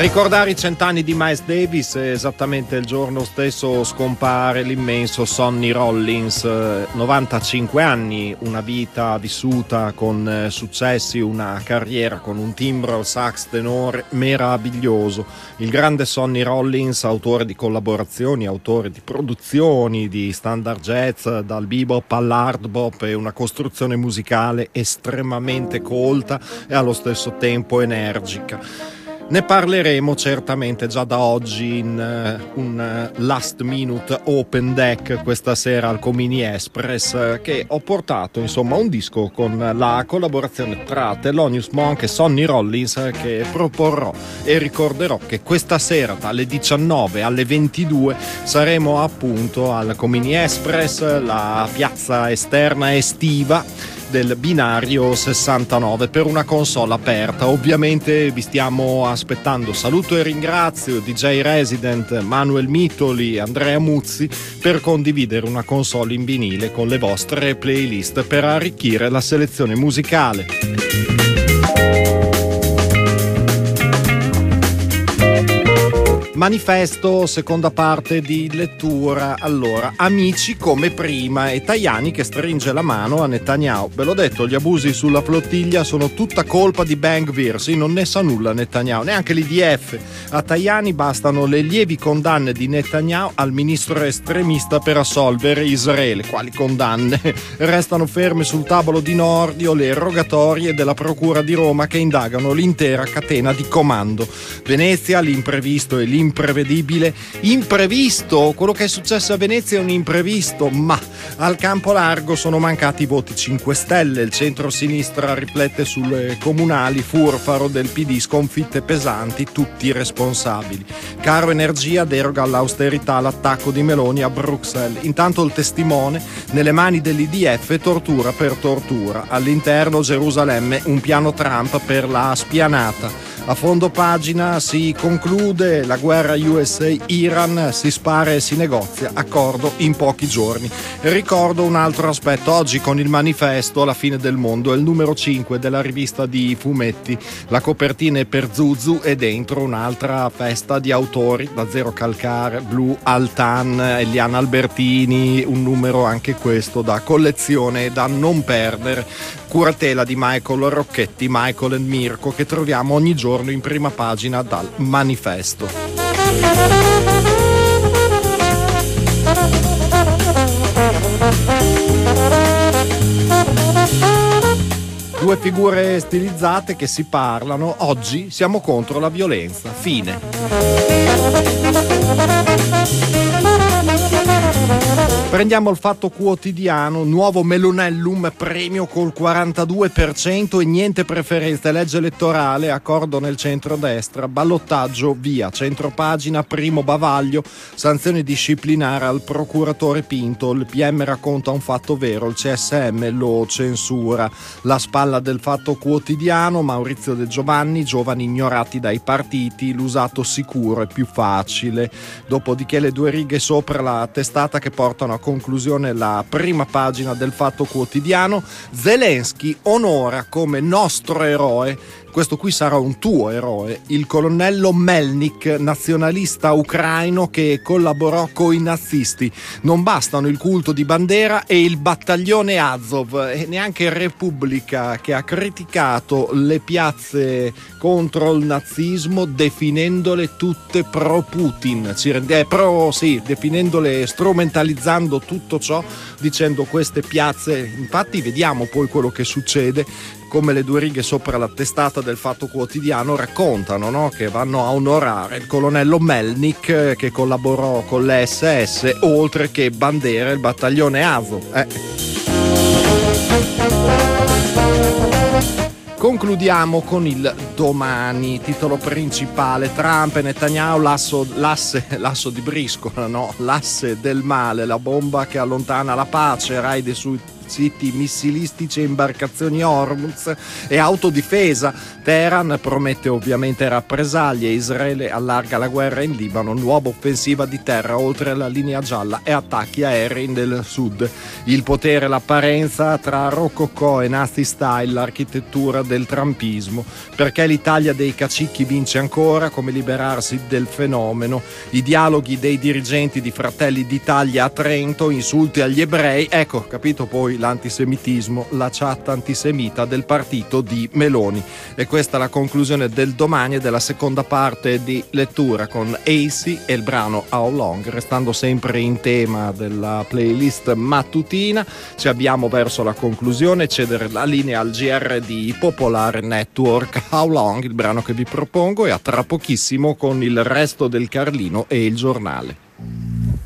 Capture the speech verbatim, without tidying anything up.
ricordare i cent'anni di Miles Davis, esattamente il giorno stesso scompare l'immenso Sonny Rollins, novantacinque anni, una vita vissuta con successi, una carriera con un timbro al sax tenore meraviglioso. Il grande Sonny Rollins, autore di collaborazioni, autore di produzioni di standard jazz, dal bebop all'hard bop, e una costruzione musicale estremamente colta e allo stesso tempo energica. Ne parleremo certamente già da oggi in uh, un uh, last minute open deck questa sera al Comini Express, uh, che ho portato insomma un disco con la collaborazione tra Thelonious Monk e Sonny Rollins, uh, che proporrò e ricorderò che questa sera dalle diciannove alle ventidue saremo appunto al Comini Express, la piazza esterna estiva del binario sessantanove, per una console aperta. Ovviamente vi stiamo aspettando. Saluto e ringrazio D J Resident, Manuel Mitoli, Andrea Muzzi, per condividere una console in vinile con le vostre playlist per arricchire la selezione musicale. Manifesto, seconda parte di lettura. Allora, amici come prima, e Tajani che stringe la mano a Netanyahu. Ve l'ho detto, gli abusi sulla flottiglia sono tutta colpa di Ben Gvir. Sì, non ne sa nulla Netanyahu, neanche l'I D F. A Tajani bastano le lievi condanne di Netanyahu al ministro estremista per assolvere Israele. Quali condanne? Restano ferme sul tavolo di Nordio le rogatorie della Procura di Roma che indagano l'intera catena di comando. Venezia, l'imprevisto e l'imprevisto imprevedibile, imprevisto, quello che è successo a Venezia è un imprevisto, ma al campo largo sono mancati i voti cinque Stelle, il centro-sinistra riflette sulle comunali, furfaro del P D, sconfitte pesanti, tutti responsabili. Caro energia, deroga all'austerità, l'attacco di Meloni a Bruxelles. Intanto il testimone, nelle mani dell'I D F, tortura per tortura. All'interno Gerusalemme, un piano Trump per la spianata. A fondo pagina si conclude la guerra U S A-Iran, si spara e si negozia, accordo in pochi giorni. Ricordo un altro aspetto, oggi con il manifesto La fine del mondo, è il numero cinque della rivista di fumetti, la copertina è per Zuzu e dentro un'altra festa di autori, da Zero Calcare, Blu, Altan, Eliana Albertini, un numero anche questo da collezione e da non perdere, curatela di Michael Rocchetti, Michael e Mirko, che troviamo ogni giorno in prima pagina dal manifesto. Due figure stilizzate che si parlano. Oggi siamo contro la violenza. Fine. Prendiamo il Fatto Quotidiano, nuovo Melonellum, premio col quarantadue per cento e niente preferenze, legge elettorale, accordo nel centrodestra, ballottaggio via, centropagina, primo bavaglio, sanzione disciplinare al procuratore Pinto, il P M racconta un fatto vero, il C S M lo censura. La spalla del Fatto Quotidiano, Maurizio De Giovanni, giovani ignorati dai partiti, l'usato sicuro è più facile. Dopodiché le due righe sopra la testata che portano a conclusione la prima pagina del Fatto Quotidiano. Zelensky onora come nostro eroe, questo qui sarà un tuo eroe, il colonnello Melnik, nazionalista ucraino che collaborò coi nazisti. Non bastano il culto di bandiera e il battaglione Azov, e neanche Repubblica, che ha criticato le piazze contro il nazismo definendole tutte pro Putin, ci rende, eh, pro sì, definendole, strumentalizzando tutto ciò, dicendo queste piazze. Infatti vediamo poi quello che succede, come le due righe sopra la testata del Fatto Quotidiano raccontano, no? Che vanno a onorare il colonnello Melnik che collaborò con l'S S, oltre che bandiera il battaglione Azov. Eh. Concludiamo con il Domani, titolo principale: Trump e Netanyahu, l'asso, l'asse, l'asso di briscola, no, l'asse del male, la bomba che allontana la pace, raid sui siti missilistici e imbarcazioni Hormuz e autodifesa. Teheran promette ovviamente rappresaglie, Israele allarga la guerra in Libano, nuova offensiva di terra oltre la linea gialla e attacchi aerei nel sud. Il potere e l'apparenza, tra rococò e nasty style, l'architettura del trumpismo. Perché perché l'Italia dei cacicchi vince ancora, come liberarsi del fenomeno, i dialoghi dei dirigenti di Fratelli d'Italia a Trento, insulti agli ebrei, ecco, capito poi l'antisemitismo, la chat antisemita del partito di Meloni. E questa è la conclusione del Domani e della seconda parte di lettura con Acey e il brano How Long, restando sempre in tema della playlist mattutina. Ci abbiamo verso la conclusione, cedere la linea al G R di Popolare Network. How Long, il brano che vi propongo, e a tra pochissimo con il resto del Carlino e il giornale.